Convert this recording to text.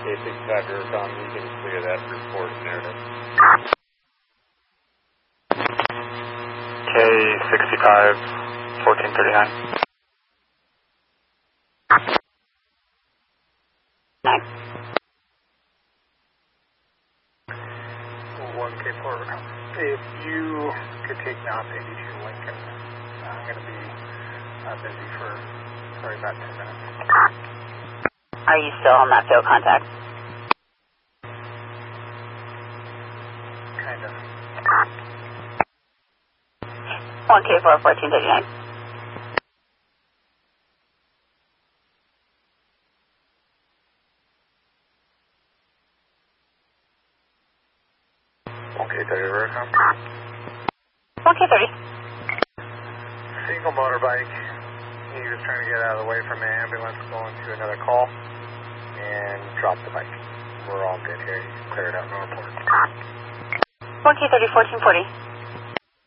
K65 Aircom, you can clear that report narrative. K65, 1439. 1K4, if you could take me off 82 Lincoln, I'm going to be busy for probably about 10 minutes. Are you still on that field contact? Kind of. 1K4, 1439. Okay, 30 Aircom. 1K30. Single motorbike. He was trying to get out of the way from the ambulance, going to another call, and dropped the bike. We're all good here. You can clear it out, no report. 1K30, 1440.